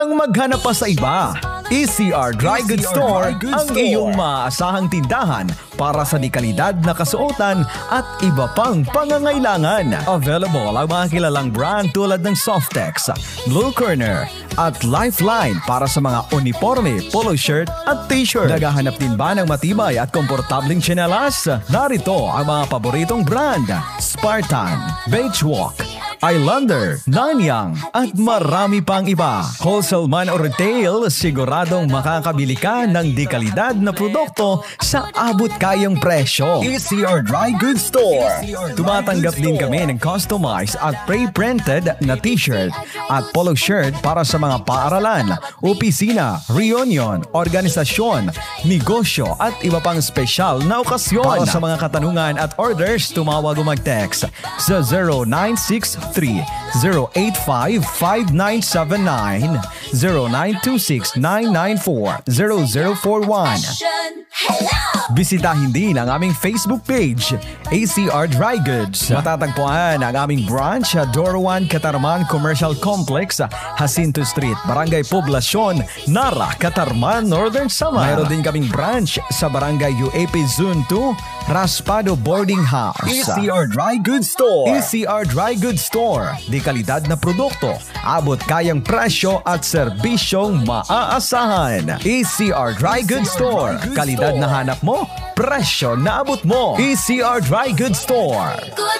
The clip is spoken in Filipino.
Ang maghanap pa sa iba, ECR Dry Goods Store ang iyong maaasahang tindahan para sa dekalidad na kasuotan at iba pang pangangailangan. Available ang mga kilalang brand tulad ng Softex, Blue Corner at Lifeline para sa mga uniforme, polo shirt at t-shirt. Naghahanap din ba ng matibay at komportabling tsinelas? Narito ang mga paboritong brand: Spartan, Beachwalk, Islander, Nanyang at marami pang iba. Wholesale man o retail, siguradong makakabili ka ng dekalidad na produkto sa abot kayang presyo. ECR Dry Goods Store. Tumatanggap din kami ng customized at pre-printed na t-shirt at polo shirt para sa mga paaralan, opisina, reunion, organisasyon, negosyo at iba pang espesyal na okasyon. Para sa mga katanungan at orders, tumawag o mag-text sa 0963-085-5979, 0926-994-0041. Bisitahin din ang aming Facebook page, ACR Dry Goods. Matatagpuan ang aming branch sa Dorawan Katarman Commercial Complex, Jacinto Street, Barangay Poblacion, Nara, Katarman, Northern Samar. Mayroon din kaming branch sa Barangay UAP Zone 2, Raspado Boarding House. ECR Dry Goods Store. ECR Dry Goods Store. Di kalidad na produkto, abot kayang presyo at serbisyong maaasahan. ECR Dry Goods Store. Kalidad na hanap mo, presyo na abot mo. ECR Dry Goods Store.